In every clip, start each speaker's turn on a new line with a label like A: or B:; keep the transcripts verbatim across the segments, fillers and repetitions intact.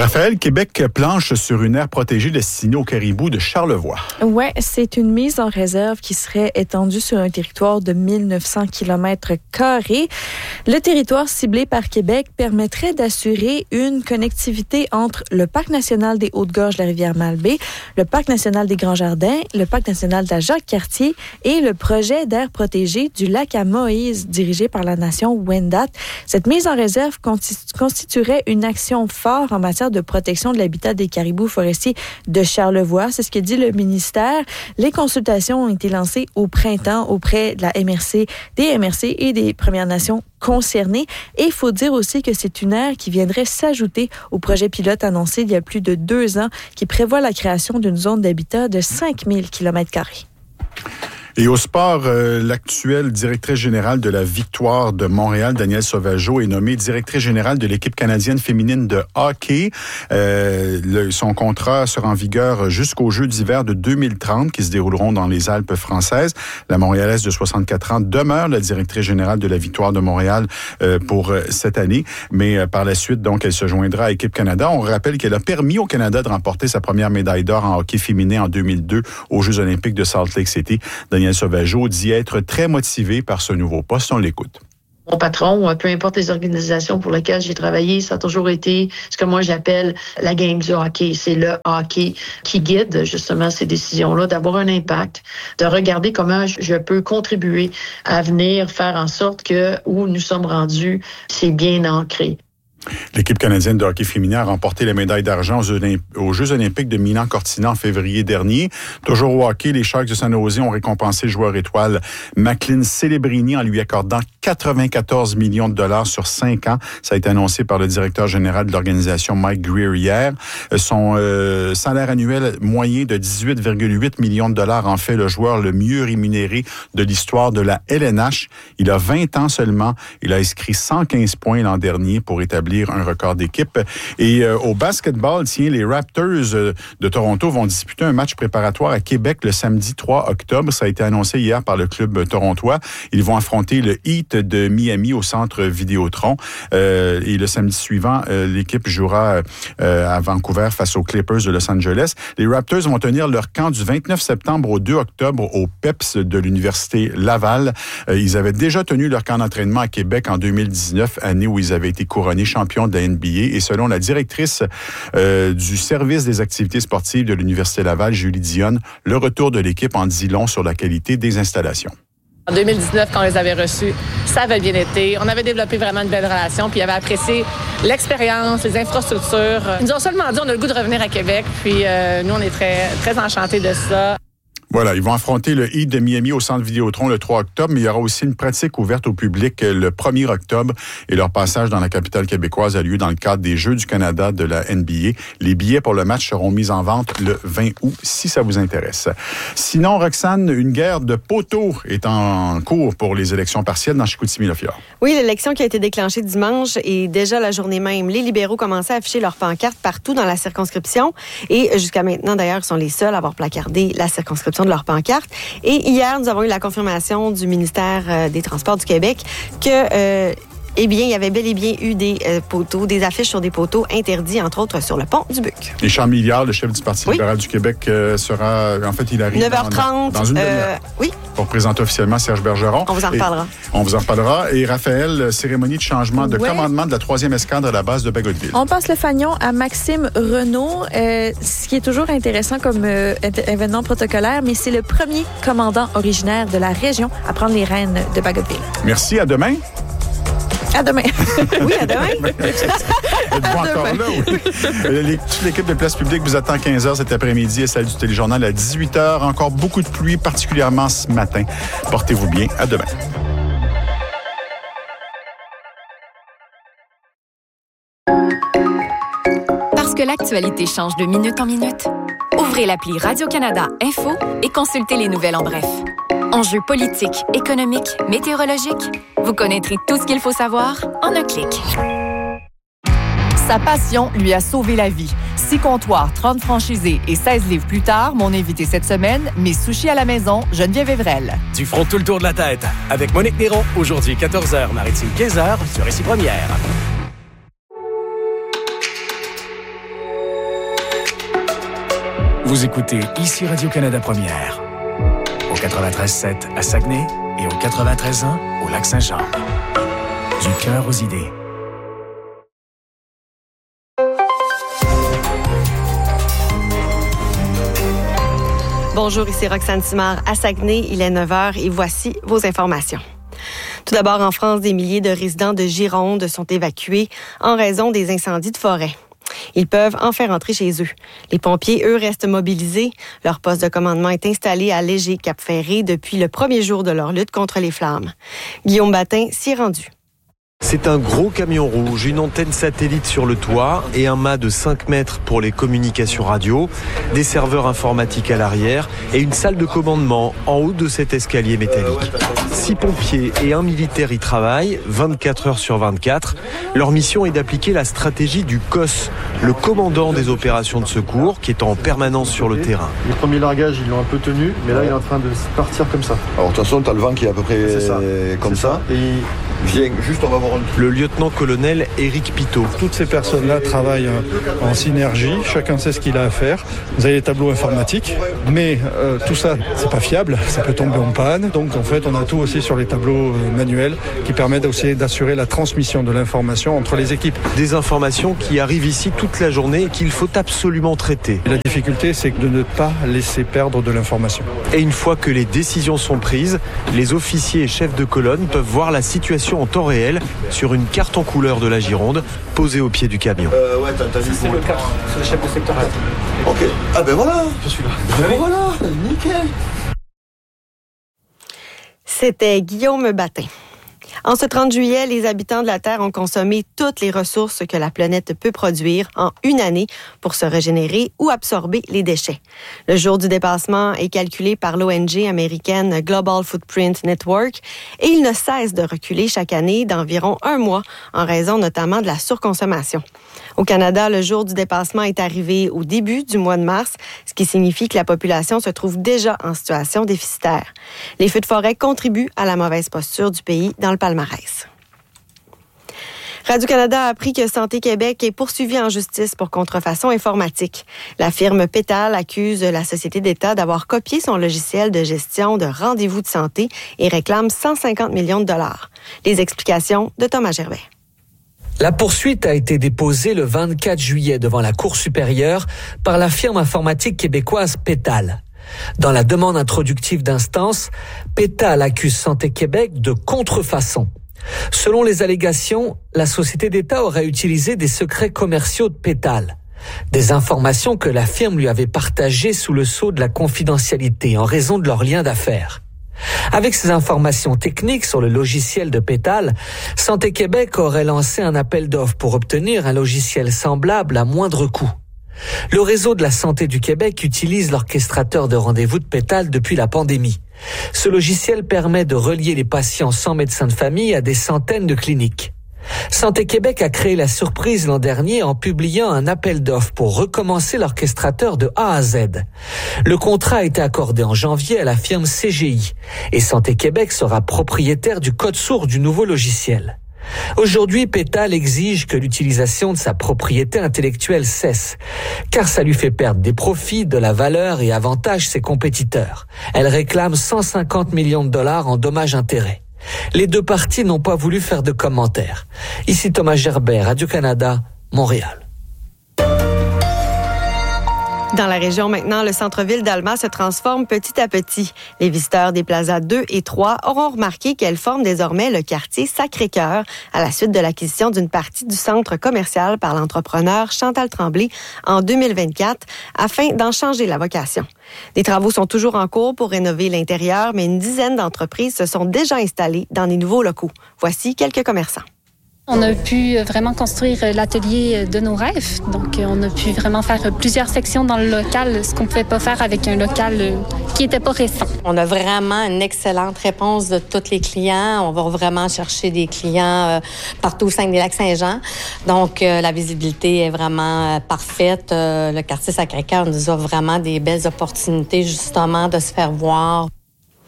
A: Raphaël, Québec planche sur une aire protégée destinée aux caribous de Charlevoix.
B: Oui, c'est une mise en réserve qui serait étendue sur un territoire de mille neuf cents kilomètres carrés. Le territoire ciblé par Québec permettrait d'assurer une connectivité entre le Parc national des Hautes-Gorges de la Rivière-Malbaie, le Parc national des Grands-Jardins, le Parc national de la Jacques-Cartier et le projet d'aire protégée du lac à Moïse, dirigé par la nation Wendat. Cette mise en réserve constituerait une action forte en matière de protection de l'habitat des caribous forestiers de Charlevoix. C'est ce que dit le ministère. Les consultations ont été lancées au printemps auprès de la M R C, des M R C et des Premières Nations concernées. Et il faut dire aussi que c'est une aire qui viendrait s'ajouter au projet pilote annoncé il y a plus de deux ans qui prévoit la création d'une zone d'habitat de cinq mille kilomètres carrés.
A: Et au sport, euh, l'actuelle directrice générale de la Victoire de Montréal, Danielle Sauvageau, est nommée directrice générale de l'équipe canadienne féminine de hockey. Euh, le, son contrat sera en vigueur jusqu'aux Jeux d'hiver de deux mille trente qui se dérouleront dans les Alpes françaises. La Montréalaise de soixante-quatre ans demeure la directrice générale de la Victoire de Montréal euh, pour euh, cette année. Mais euh, par la suite, donc, elle se joindra à Équipe Canada. On rappelle qu'elle a permis au Canada de remporter sa première médaille d'or en hockey féminin en deux mille deux aux Jeux olympiques de Salt Lake City. Danielle Sauvageau dit être très motivée par ce nouveau poste. On l'écoute.
C: Mon patron, peu importe les organisations pour lesquelles j'ai travaillé, ça a toujours été ce que moi j'appelle la game du hockey. C'est le hockey qui guide justement ces décisions-là, d'avoir un impact, de regarder comment je peux contribuer à venir faire en sorte que où nous sommes rendus, c'est bien ancré.
A: L'équipe canadienne de hockey féminin a remporté la médaille d'argent aux, Olymp- aux Jeux olympiques de Milan-Cortina en février dernier. Toujours au hockey, les Sharks de San Jose ont récompensé le joueur étoile Macklin Celebrini en lui accordant quatre-vingt-quatorze millions de dollars sur cinq ans. Ça a été annoncé par le directeur général de l'organisation, Mike Greer, hier. Son euh, salaire annuel moyen de dix-huit virgule huit millions de dollars en fait le joueur le mieux rémunéré de l'histoire de la L N H. Il a vingt ans seulement. Il a inscrit cent quinze points l'an dernier pour établir un record d'équipe. Et euh, au basketball, tiens, les Raptors euh, de Toronto vont disputer un match préparatoire à Québec le samedi trois octobre. Ça a été annoncé hier par le club torontois. Ils vont affronter le Heat de Miami au centre Vidéotron. Euh, et le samedi suivant, euh, l'équipe jouera euh, à Vancouver face aux Clippers de Los Angeles. Les Raptors vont tenir leur camp du vingt-neuf septembre au deux octobre au P E P S de l'Université Laval. Euh, ils avaient déjà tenu leur camp d'entraînement à Québec en deux mille dix-neuf, année où ils avaient été couronnés champions de la N B A. Et selon la directrice euh, du service des activités sportives de l'Université Laval, Julie Dionne, le retour de l'équipe en dit long sur la qualité des installations.
D: En deux mille dix-neuf, quand on les avait reçus, ça avait bien été. On avait développé vraiment une belle relation, puis ils avaient apprécié l'expérience, les infrastructures. Ils nous ont seulement dit on a le goût de revenir à Québec, puis euh, nous, on est très, très enchantés de ça.
A: Voilà, ils vont affronter le Heat de Miami au centre Vidéotron le trois octobre, mais il y aura aussi une pratique ouverte au public le premier octobre et leur passage dans la capitale québécoise a lieu dans le cadre des Jeux du Canada de la N B A. Les billets pour le match seront mis en vente le vingt août, si ça vous intéresse. Sinon, Roxane, une guerre de poteaux est en cours pour les élections partielles dans Chicoutimi-Le-Fjord.
E: Oui, l'élection qui a été déclenchée dimanche et déjà la journée même, les libéraux commençaient à afficher leurs pancartes partout dans la circonscription et jusqu'à maintenant, d'ailleurs, ils sont les seuls à avoir placardé la circonscription de leur pancarte. Et hier, nous avons eu la confirmation du ministère des Transports du Québec que, euh, eh bien, il y avait bel et bien eu des euh, poteaux, des affiches sur des poteaux interdits, entre autres sur le pont du Buc.
A: Et Charles Milliard, le chef du Parti
E: oui.
A: libéral du Québec, euh, sera, en fait, il arrive
E: neuf heures trente,
A: dans, dans une
E: euh,
A: demi-heure
E: oui.
A: pour présenter officiellement Serge Bergeron.
E: On vous en reparlera.
A: Et, on vous en reparlera. Et Raphaël, cérémonie de changement de ouais. commandement de la troisième escadre à la base de Bagotville.
B: On passe le fanion à Maxime Renault, euh, ce qui est toujours intéressant comme euh, événement protocolaire, mais c'est le premier commandant originaire de la région à prendre les rênes de Bagotville.
A: Merci, à demain.
B: À demain.
E: Oui, à demain.
A: Êtes-vous encore là? Oui. Les, toute l'équipe de Place Publique vous attend quinze heures cet après-midi et celle du Téléjournal à dix-huit heures. Encore beaucoup de pluie, particulièrement ce matin. Portez-vous bien. À demain.
F: Parce que l'actualité change de minute en minute, ouvrez l'appli Radio-Canada Info et consultez les nouvelles en bref. Enjeux politiques, économiques, météorologiques, vous connaîtrez tout ce qu'il faut savoir en un clic.
G: Sa passion lui a sauvé la vie. Six comptoirs, trente franchisés et seize livres plus tard, mon invité cette semaine, mes sushis à la maison, Geneviève Evrel.
H: Du front tout le tour de la tête. Avec Monique Néron, aujourd'hui quatorze heures, Maritime quinze heures, sur Ici Première. Vous écoutez ici Radio-Canada Première, au quatre-vingt-treize sept à Saguenay et au quatre-vingt-treize un au Lac-Saint-Jean. Du cœur aux idées.
E: Bonjour, ici Roxane Simard à Saguenay. Il est neuf heures et voici vos informations. Tout d'abord, en France, des milliers de résidents de Gironde sont évacués en raison des incendies de forêt. Ils peuvent enfin rentrer chez eux. Les pompiers, eux, restent mobilisés. Leur poste de commandement est installé à Léger-Cap-Ferré depuis le premier jour de leur lutte contre les flammes. Guillaume Batin s'y est rendu.
I: C'est un gros camion rouge, une antenne satellite sur le toit et un mât de cinq mètres pour les communications radio, des serveurs informatiques à l'arrière et une salle de commandement en haut de cet escalier métallique. Six pompiers et un militaire y travaillent, vingt-quatre heures sur vingt-quatre. Leur mission est d'appliquer la stratégie du C O S, le commandant des opérations de secours, qui est en permanence sur le terrain.
J: Les premiers largages, ils l'ont un peu tenu, mais là, il est en train de partir comme ça.
K: Alors, de toute façon, tu as le vent qui est à peu près
J: C'est ça.
K: comme
J: C'est
K: ça.
J: ça. Et
K: viens, juste, on va voir un truc.
I: Le lieutenant-colonel Éric Pitot.
L: Toutes ces personnes-là travaillent en synergie, chacun sait ce qu'il a à faire. Vous avez les tableaux informatiques, mais euh, tout ça, c'est pas fiable, ça peut tomber en panne. Donc en fait, on a tout aussi sur les tableaux euh, manuels qui permettent aussi d'assurer la transmission de l'information entre les équipes.
I: Des informations qui arrivent ici toute la journée et qu'il faut absolument traiter.
L: Et la difficulté, c'est de ne pas laisser perdre de l'information.
I: Et une fois que les décisions sont prises, les officiers et chefs de colonne peuvent voir la situation en temps réel sur une carte en couleur de la Gironde posée au pied du camion.
K: Euh, ouais, t'as, t'as vu
J: c'est le quatre, c'est le chef de secteur.
K: Ok. Ah ben voilà.
J: Je suis là.
K: Ben voilà, nickel.
E: C'était Guillaume Batin. En ce trente juillet, les habitants de la Terre ont consommé toutes les ressources que la planète peut produire en une année pour se régénérer ou absorber les déchets. Le jour du dépassement est calculé par l'O N G américaine Global Footprint Network et il ne cesse de reculer chaque année d'environ un mois en raison notamment de la surconsommation. Au Canada, le jour du dépassement est arrivé au début du mois de mars, ce qui signifie que la population se trouve déjà en situation déficitaire. Les feux de forêt contribuent à la mauvaise posture du pays dans le palmarès. Radio-Canada a appris que Santé Québec est poursuivi en justice pour contrefaçon informatique. La firme Pétal accuse la société d'État d'avoir copié son logiciel de gestion de rendez-vous de santé et réclame cent cinquante millions de dollars. Les explications de Thomas Gerbet.
M: La poursuite a été déposée le vingt-quatre juillet devant la Cour supérieure par la firme informatique québécoise Pétal. Dans la demande introductive d'instance, Pétal accuse Santé Québec de contrefaçon. Selon les allégations, la société d'État aurait utilisé des secrets commerciaux de Pétal, des informations que la firme lui avait partagées sous le sceau de la confidentialité en raison de leur lien d'affaires. Avec ces informations techniques sur le logiciel de Pétal, Santé Québec aurait lancé un appel d'offres pour obtenir un logiciel semblable à moindre coût. Le réseau de la santé du Québec utilise l'orchestrateur de rendez-vous de Pétal depuis la pandémie. Ce logiciel permet de relier les patients sans médecin de famille à des centaines de cliniques. Santé Québec a créé la surprise l'an dernier en publiant un appel d'offres pour recommencer l'orchestrateur de A à Z. Le contrat a été accordé en janvier à la firme C G I et Santé Québec sera propriétaire du code source du nouveau logiciel. Aujourd'hui, Pétal exige que l'utilisation de sa propriété intellectuelle cesse, car ça lui fait perdre des profits, de la valeur et avantage ses compétiteurs. Elle réclame cent cinquante millions de dollars en dommages-intérêts. Les deux parties n'ont pas voulu faire de commentaires. Ici Thomas Gerbet, Radio-Canada, Montréal.
E: Dans la région maintenant, le centre-ville d'Alma se transforme petit à petit. Les visiteurs des plazas deux et trois auront remarqué qu'elle forme désormais le quartier Sacré-Cœur à la suite de l'acquisition d'une partie du centre commercial par l'entrepreneur Chantal Tremblay en deux mille vingt-quatre afin d'en changer la vocation. Des travaux sont toujours en cours pour rénover l'intérieur, mais une dizaine d'entreprises se sont déjà installées dans les nouveaux locaux. Voici quelques commerçants.
N: On a pu vraiment construire l'atelier de nos rêves. Donc, on a pu vraiment faire plusieurs sections dans le local, ce qu'on ne pouvait pas faire avec un local qui n'était pas récent.
O: On a vraiment une excellente réponse de tous les clients. On va vraiment chercher des clients partout au Saguenay-Lac-Saint-Jean. Donc, la visibilité est vraiment parfaite. Le quartier Sacré-Cœur nous offre vraiment des belles opportunités, justement, de se faire voir.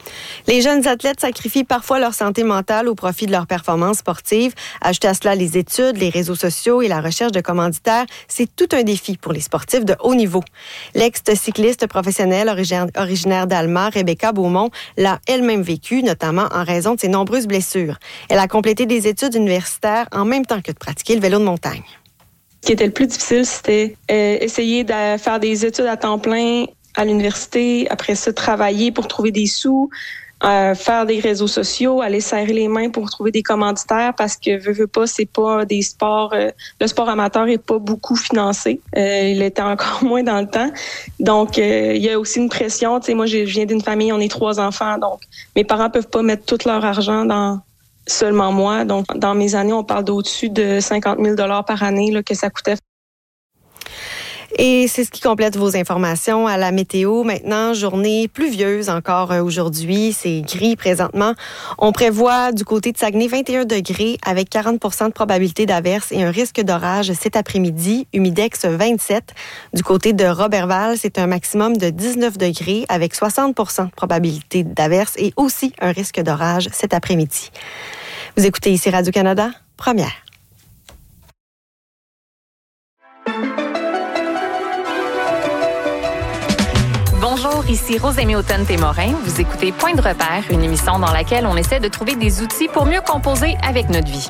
E: Les jeunes athlètes sacrifient parfois leur santé mentale au profit de leur performance sportive. Ajoutez à cela les études, les réseaux sociaux et la recherche de commanditaires. C'est tout un défi pour les sportifs de haut niveau. L'ex-cycliste professionnelle originaire d'Alma, Rebecca Beaumont, l'a elle-même vécu, notamment en raison de ses nombreuses blessures. Elle a complété des études universitaires en même temps que de pratiquer le vélo de montagne.
P: Ce qui était le plus difficile, c'était euh, essayer de faire des études à temps plein à l'université, après ça, travailler pour trouver des sous, Euh, faire des réseaux sociaux, aller serrer les mains pour trouver des commanditaires parce que veux, veux pas, c'est pas des sports. Euh, le sport amateur est pas beaucoup financé. Euh, il était encore moins dans le temps. Donc, euh, il y a aussi une pression. Tu sais, moi, je viens d'une famille, on est trois enfants, donc mes parents peuvent pas mettre tout leur argent dans seulement moi. Donc, dans mes années, on parle d'au-dessus de cinquante mille dollars par année là, que ça coûtait.
E: Et c'est ce qui complète vos informations à la météo. Maintenant, journée pluvieuse encore aujourd'hui. C'est gris présentement. On prévoit du côté de Saguenay vingt et un degrés avec quarante pour cent de probabilité d'averse et un risque d'orage cet après-midi. Humidex vingt-sept. Du côté de Roberval, c'est un maximum de dix-neuf degrés avec soixante pour cent de probabilité d'averse et aussi un risque d'orage cet après-midi. Vous écoutez ici Radio-Canada, première.
Q: Bonjour, ici Rosémie Automne-Témorin. Vous écoutez Point de repère, une émission dans laquelle on essaie de trouver des outils pour mieux composer avec notre vie.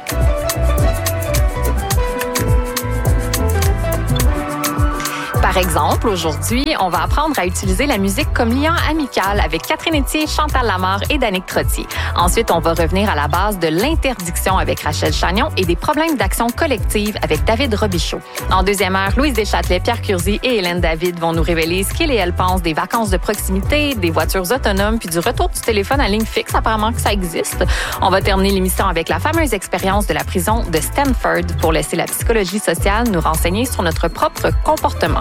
Q: Par exemple, aujourd'hui, on va apprendre à utiliser la musique comme lien amical avec Catherine Etier, Chantal Lamarre et Danick Trottier. Ensuite, on va revenir à la base de l'interdiction avec Rachel Chagnon et des problèmes d'action collective avec David Robichaud. En deuxième heure, Louise Deschâtelet, Pierre Curzi et Hélène David vont nous révéler ce qu'ils et elles pensent des vacances de proximité, des voitures autonomes puis du retour du téléphone à ligne fixe. Apparemment que ça existe. On va terminer l'émission avec la fameuse expérience de la prison de Stanford pour laisser la psychologie sociale nous renseigner sur notre propre comportement.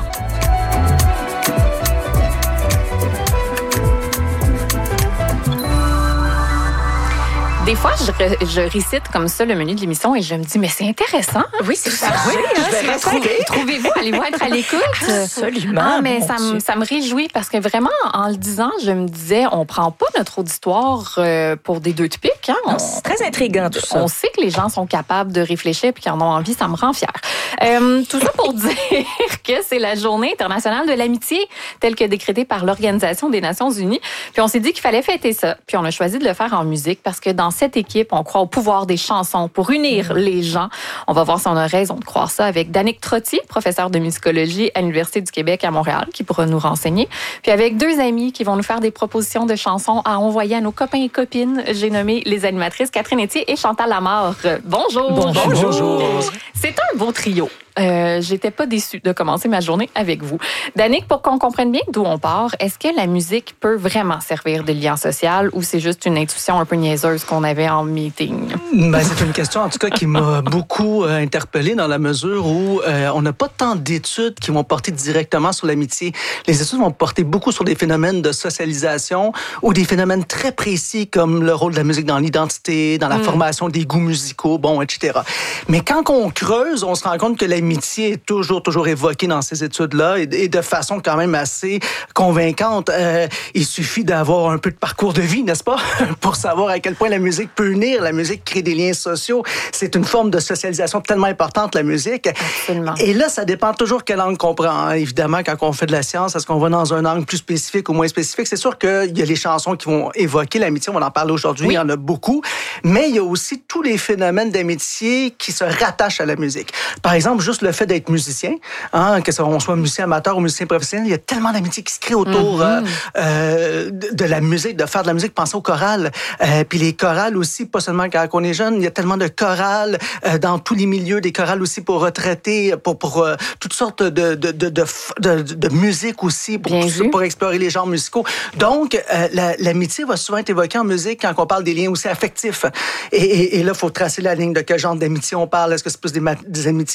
Q: Des fois, je, je récite comme ça le menu de l'émission et je me dis, mais c'est intéressant.
R: Oui, c'est ça.
Q: Oui,
R: hein,
Q: je vais trouver. Trouvez-vous, allez-vous être à l'écoute?
R: Absolument.
Q: Ah, mais ça me, ça me réjouit parce que vraiment, en le disant, je me disais, on prend pas notre auditoire euh, pour des deux de pique. Hein?
R: Non, c'est très intriguant tout ça.
Q: On sait que les gens sont capables de réfléchir et qu'ils en ont envie, ça me rend fière. Euh, tout ça pour dire que c'est la Journée internationale de l'amitié, telle que décrétée par l'Organisation des Nations Unies. Puis on s'est dit qu'il fallait fêter ça. Puis on a choisi de le faire en musique parce que dans cette équipe, on croit au pouvoir des chansons pour unir les gens. On va voir si on a raison de croire ça avec Danick Trottier, professeur de musicologie à l'Université du Québec à Montréal, qui pourra nous renseigner. Puis avec deux amis qui vont nous faire des propositions de chansons à envoyer à nos copains et copines. J'ai nommé les animatrices Catherine Etier et Chantal Lamarre. Bonjour!
R: Bonjour! Bonjour.
Q: C'est un beau trio. Euh, j'étais pas déçue de commencer ma journée avec vous. Danick, pour qu'on comprenne bien d'où on part, est-ce que la musique peut vraiment servir de lien social ou c'est juste une intuition un peu niaiseuse qu'on avait en meeting?
S: Ben, c'est une question, en tout cas, qui m'a beaucoup euh, interpellée dans la mesure où euh, on n'a pas tant d'études qui vont porter directement sur l'amitié. Les études vont porter beaucoup sur des phénomènes de socialisation ou des phénomènes très précis comme le rôle de la musique dans l'identité, dans la mm. formation des goûts musicaux, bon, et cetera. Mais quand on creuse, on se rend compte que la l'amitié est toujours, toujours évoquée dans ces études-là et, et de façon quand même assez convaincante. Euh, il suffit d'avoir un peu de parcours de vie, n'est-ce pas, pour savoir à quel point la musique peut unir, la musique crée des liens sociaux. C'est une forme de socialisation tellement importante, la musique.
Q: Absolument.
S: Et là, ça dépend toujours quelle langue qu'on prend. Hein. Évidemment, quand on fait de la science, est-ce qu'on va dans un angle plus spécifique ou moins spécifique? C'est sûr qu'il y a les chansons qui vont évoquer l'amitié, on va en parler aujourd'hui, oui. Il y en a beaucoup. Mais il y a aussi tous les phénomènes d'amitié qui se rattachent à la musique. Par exemple, juste le fait d'être musicien, hein, que on soit musicien amateur ou musicien professionnel, il y a tellement d'amitié qui se crée autour mm-hmm. euh, euh, de, de la musique, de faire de la musique. Pensez aux chorales. Euh, puis les chorales aussi, pas seulement quand on est jeune, il y a tellement de chorales euh, dans tous les milieux, des chorales aussi pour retraités, pour, pour euh, toutes sortes de, de, de, de, de, de musique aussi, pour, tout, pour explorer les genres musicaux. Donc, euh, la, l'amitié va souvent être évoquée en musique quand on parle des liens aussi affectifs. Et, et, et là, il faut tracer la ligne de quel genre d'amitié on parle. Est-ce que c'est plus des, des amitiés de, de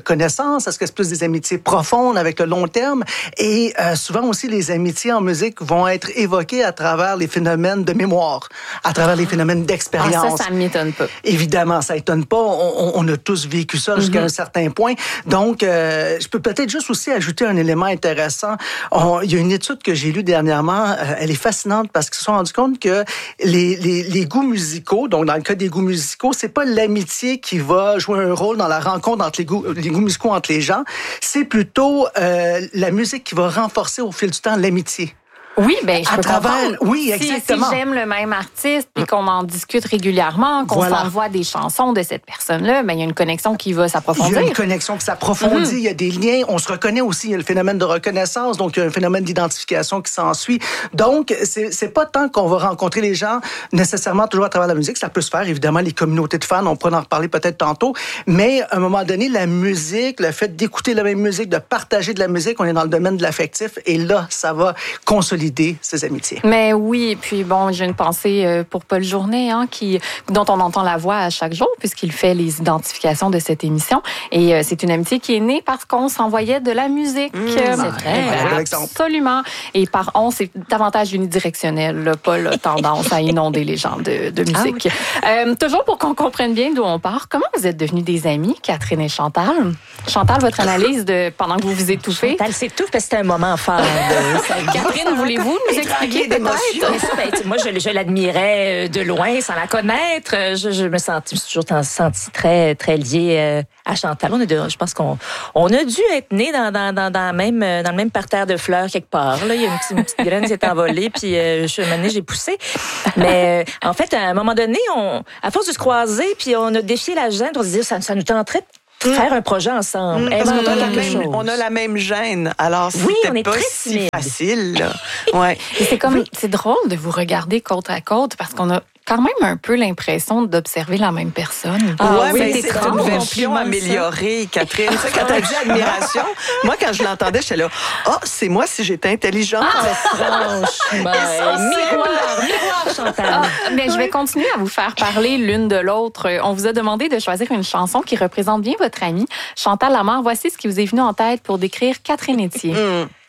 S: connaissances? Est-ce que c'est plus des amitiés profondes avec le long terme? Et euh, souvent aussi, les amitiés en musique vont être évoquées à travers les phénomènes de mémoire, à travers les phénomènes d'expérience.
Q: Ah, ça, ça ne m'étonne pas.
S: Évidemment, ça étonne pas. On, on a tous vécu ça jusqu'à mm-hmm. un certain point. Donc, euh, je peux peut-être juste aussi ajouter un élément intéressant. On, il y a une étude que j'ai lue dernièrement. Euh, elle est fascinante parce qu'ils se sont rendus compte que les, les, les goûts musicaux, donc dans le cas des goûts musicaux, c'est pas l'amitié qui va jouer un rôle dans la rencontre entre les goûts, les goûts musicaux entre les gens. C'est plutôt euh, la musique qui va renforcer au fil du temps l'amitié.
Q: Oui, ben je
S: à
Q: peux
S: travers,
Q: comprendre.
S: oui,
Q: si,
S: exactement.
Q: Si j'aime le même artiste puis qu'on en discute régulièrement, qu'on
S: voilà.
Q: s'envoie des chansons de cette personne-là, ben il y a une connexion qui va s'approfondir.
S: Il y a une connexion qui s'approfondit, mm-hmm. il y a des liens, on se reconnaît aussi, il y a le phénomène de reconnaissance, donc il y a un phénomène d'identification qui s'ensuit. Donc, c'est, c'est pas tant qu'on va rencontrer les gens nécessairement toujours à travers la musique, ça peut se faire, évidemment, les communautés de fans, on pourra en reparler peut-être tantôt, mais à un moment donné, la musique, le fait d'écouter la même musique, de partager de la musique, on est dans le domaine de l'affectif, et là, ça va consolider ces amitiés.
Q: Mais oui, puis bon, j'ai une pensée pour Paul Journet, hein, qui, dont on entend la voix à chaque jour, puisqu'il fait les identifications de cette émission. Et euh, c'est une amitié qui est née parce qu'on s'envoyait de la musique.
S: Mmh, c'est
Q: vrai.
S: Voilà,
Q: absolument. Et par on, c'est davantage unidirectionnel. Là, Paul a tendance à inonder les gens de, de musique. Ah, oui. euh, toujours pour qu'on comprenne bien d'où on part, comment vous êtes devenus des amis, Catherine et Chantal? Chantal, votre analyse de pendant que vous vous étouffez?
R: Chantal s'étouffe parce que c'était un moment fort. De...
Q: Catherine, voulez-vous nous expliquer peut-être?
R: Ça, ben, moi, je, je l'admirais de loin, sans la connaître. Je, je me sentis, je me suis toujours sentie très, très liée à Chantal. On a de, je pense qu'on on a dû être nés dans, dans, dans, dans, même, dans le même parterre de fleurs quelque part. Là. Il y a une petite, une petite graine qui s'est envolée, puis euh, je, un moment donné, j'ai poussé. Mais euh, en fait, à un moment donné, on, à force de se croiser, puis on a défié la gêne, on se dit ça, ça nous tenterait de faire un projet ensemble.
T: Mmh, parce qu'on a, la même, on a la même gêne. Alors,
R: oui,
T: c'était
R: on est
T: pas
R: très
T: si
R: timide.
T: facile. Là. Ouais.
Q: Et c'est comme,
T: oui.
Q: c'est drôle de vous regarder côte à côte parce qu'on a quand même un peu l'impression d'observer la même personne.
T: Ah,
R: ah
T: oui,
R: oui,
T: c'est, c'est une version améliorée, Catherine. Tu sais, quand t'as dit admiration, moi, quand je l'entendais, j'étais là, ah, oh, c'est moi si j'étais intelligente.
R: Ah, franchement. Miroir, miroir, Chantal.
Q: Ah, mais oui. Je vais continuer à vous faire parler l'une de l'autre. On vous a demandé de choisir une chanson qui représente bien votre amie, Chantal Lamarre. Voici ce qui vous est venu en tête pour décrire Catherine Etier.
T: Mmh.